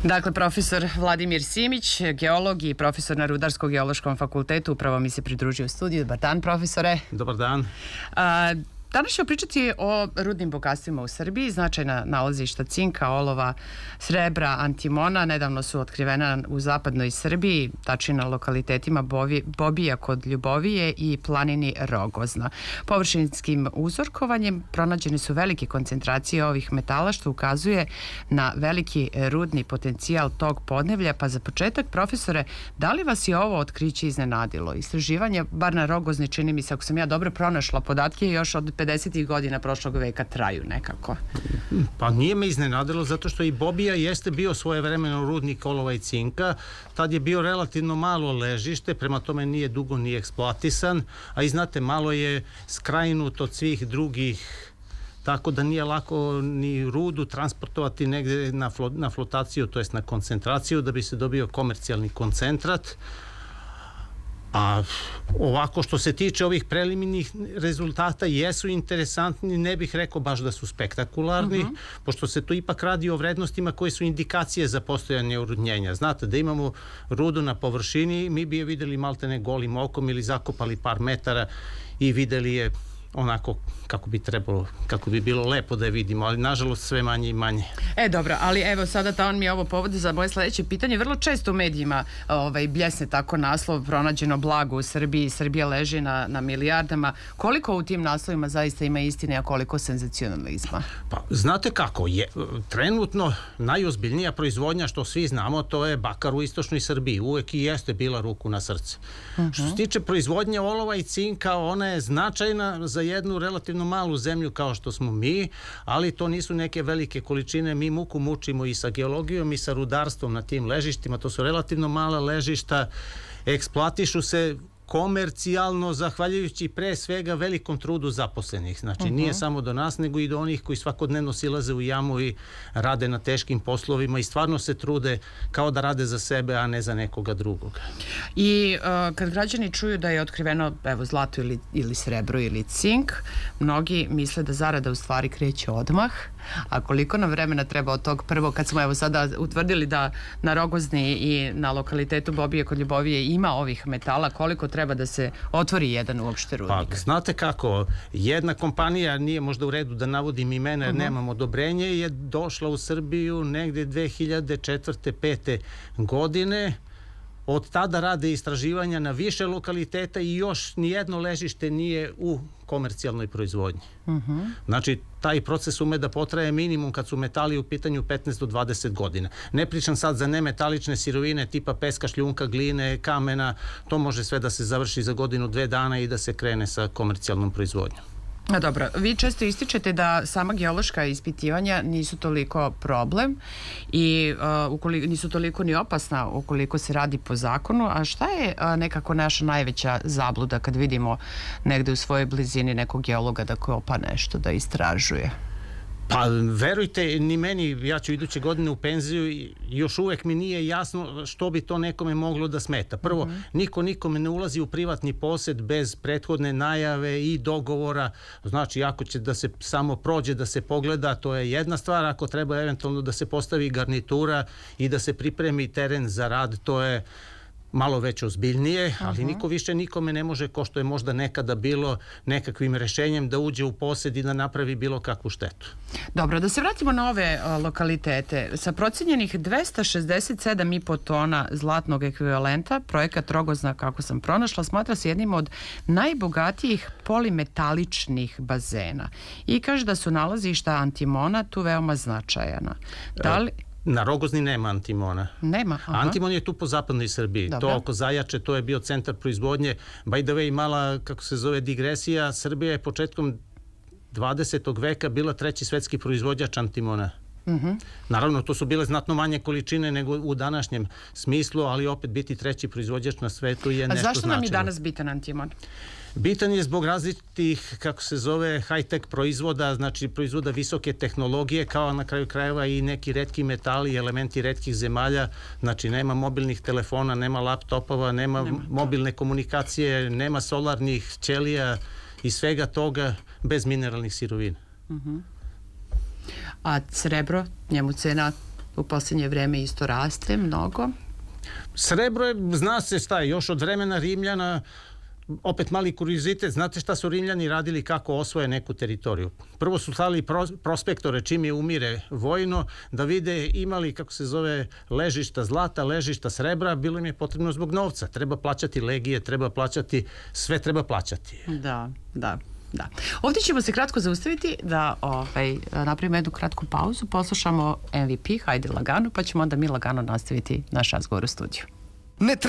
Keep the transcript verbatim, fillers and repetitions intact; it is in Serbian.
Dakle, profesor Vladimir Simić, geolog i profesor na Rudarsko-geološkom fakultetu, upravo mi se pridružio u studiju. Dobar dan, profesore. Dobar dan. A, danas ćemo pričati o rudnim bogatstvima u Srbiji. Značajna nalazišta cinka, olova, srebra, antimona nedavno su otkrivena u zapadnoj Srbiji, tačnije na lokalitetima Bovi, Bobija kod Ljubovije i planini Rogozna. Površinskim uzorkovanjem pronađene su velike koncentracije ovih metala, što ukazuje na veliki rudni potencijal tog podneblja. Pa za početak, profesore, da li vas je ovo otkriće iznenadilo? Istraživanje, bar na Rogozni, čini mi se, ako sam ja dobro pronašla podatke, još od pedesetih godina prošlog veka traju nekako. Pa nije me iznenadilo, zato što i Bobija jeste bio svojevremeno rudnik olova i cinka. Tad je bio relativno malo ležište, prema tome nije dugo ni eksploatisan, a i znate, malo je skrajnut od svih drugih, tako da nije lako ni rudu transportovati negde na, flo, na flotaciju, to jest na koncentraciju, da bi se dobio komercijalni koncentrat. A ovako, što se tiče ovih preliminarnih rezultata, jesu interesantni, ne bih rekao baš da su spektakularni, uh-huh. pošto se tu ipak radi o vrednostima koje su indikacije za postojanje urudnjenja. Znate, da imamo rudu na površini, mi bi je videli maltene golim okom ili zakopali par metara i videli je onako kako bi trebalo, kako bi bilo lepo da je vidimo, ali nažalost sve manje i manje. E, dobro, ali evo sada ta on mi je ovo povod za moje sledeće pitanje. Vrlo često u medijima ovaj, bljesne tako naslov pronađeno blago u Srbiji, Srbija leži na, na milijardama. Koliko u tim naslovima zaista ima istine, a koliko senzacionalizma? Pa, znate kako, je trenutno najozbiljnija proizvodnja, što svi znamo, to je bakar u istočnoj Srbiji. Uvek i jeste bila ruku na srce. Uh-huh. Što se tiče proizvodnje olova i cinka, ona je značajna za jednu relativno malu zemlju kao što smo mi, ali to nisu neke velike količine. Mi muku mučimo i sa geologijom i sa rudarstvom na tim ležištima. To su relativno mala ležišta, eksploatišu se komercijalno, zahvaljujući pre svega velikom trudu zaposlenih. Znači, uh-huh. nije samo do nas, nego i do onih koji svakodnevno silaze u jamu i rade na teškim poslovima i stvarno se trude kao da rade za sebe, a ne za nekoga drugog. I uh, kad građani čuju da je otkriveno, evo, zlato ili, ili srebro ili cink, mnogi misle da zarada u stvari kreće odmah, a koliko nam vremena treba od tog prvo, kad smo evo sada utvrdili da na Rogozni i na lokalitetu Bobije kod Ljubovije ima ovih metala, koliko treba treba da se otvori jedan uopšte rudnik? Pa, znate kako, jedna kompanija, nije možda u redu da navodim imena jer uh-huh. nemam odobrenje, je došla u Srbiju negde dve hiljade četvrte pete godine. Od tada rade istraživanja na više lokaliteta i još nijedno ležište nije u komercijalnoj proizvodnji. Uh-huh. Znači, taj proces ume da potraje minimum kad su metali u pitanju petnaest do dvadeset godina. Ne pričam sad za nemetalične sirovine tipa peska, šljunka, gline, kamena, to može sve da se završi za godinu, dve dana i da se krene sa komercijalnom proizvodnjom. A dobro, vi često ističete da sama geološka ispitivanja nisu toliko problem i uh, ukoliko, nisu toliko ni opasna ukoliko se radi po zakonu, a šta je uh, nekako naša najveća zabluda kad vidimo negde u svojoj blizini nekog geologa da kopa nešto, da istražuje? Pa, verujte, ni meni, ja ću iduće godine u penziju i još uvek mi nije jasno što bi to nekome moglo da smeta. Prvo, mm-hmm. niko nikome ne ulazi u privatni posed bez prethodne najave i dogovora. Znači, ako će da se samo prođe, da se pogleda, to je jedna stvar. Ako treba eventualno da se postavi garnitura i da se pripremi teren za rad, to je malo već ozbiljnije, ali uh-huh. niko više nikome ne može, ko što je možda nekada bilo, nekakvim rešenjem da uđe u posed i da napravi bilo kakvu štetu. Dobro, da se vratimo na ove uh, lokalitete. Sa procenjenih dvesta šezdeset sedam i po tona zlatnog ekvivalenta, projekat Rogozna, kako sam pronašla, smatra se jednim od najbogatijih polimetaličnih bazena. I kaže da su nalazišta antimona tu veoma značajana. Da li... Na Rogozni nema antimona. Nema, aha. Antimon je tu po zapadnoj Srbiji. Dobre. To oko Zajače, to je bio centar proizvodnje. By the way, mala, kako se zove, digresija, Srbija je početkom dvadesetog veka bila treći svetski proizvođač antimona. Uh-huh. Naravno, to su bile znatno manje količine nego u današnjem smislu, ali opet biti treći proizvođač na svetu je nešto značajno. A zašto nam je danas bitan antimon? Bitan je zbog različitih, kako se zove, high-tech proizvoda, znači proizvoda visoke tehnologije, kao na kraju krajeva i neki retki metali i elementi retkih zemalja. Znači, nema mobilnih telefona, nema laptopova, nema, nema mobilne komunikacije, nema solarnih ćelija i svega toga bez mineralnih sirovina. Uh-huh. A srebro, njemu cena u posljednje vreme isto raste mnogo. Srebro je, zna se šta je, još od vremena Rimljana, opet mali kuriozitet, znate šta su Rimljani radili kako osvoje neku teritoriju? Prvo su slali prospektore čim je umire vojno, da vide imali, kako se zove, ležišta zlata, ležišta srebra, bilo im je potrebno zbog novca. Treba plaćati legije, treba plaćati, sve treba plaćati. Da, da. Da. Ovdje ćemo se kratko zaustaviti da ovaj, napravimo jednu kratku pauzu, poslušamo M V P, hajde lagano, pa ćemo onda mi lagano nastaviti naš razgovor u studiju. Ne